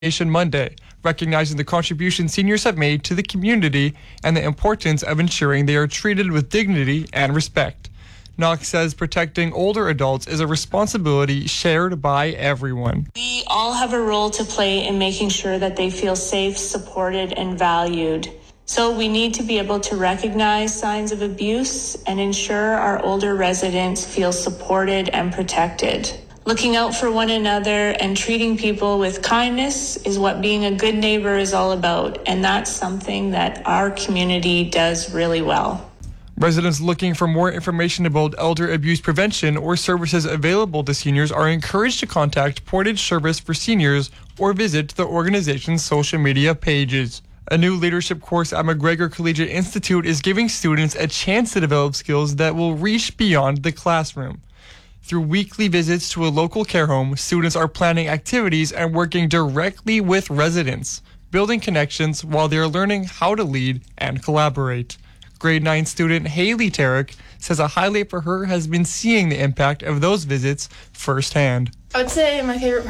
Monday, recognizing the contribution seniors have made to the community and the importance of ensuring they are treated with dignity and respect. Knox says protecting older adults is a responsibility shared by everyone. We all have a role to play in making sure that they feel safe, supported, and valued. So we need to be able to recognize signs of abuse and ensure our older residents feel supported and protected. Looking out for one another and treating people with kindness is what being a good neighbor is all about, and that's something that our community does really well. Residents looking for more information about elder abuse prevention or services available to seniors are encouraged to contact Portage Service for Seniors or visit the organization's social media pages. A new leadership course at McGregor Collegiate Institute is giving students a chance to develop skills that will reach beyond the classroom. Through weekly visits to a local care home, students are planning activities and working directly with residents, building connections while they are learning how to lead and collaborate. Grade 9 student Haley Tarek says a highlight for her has been seeing the impact of those visits firsthand. I would say my favorite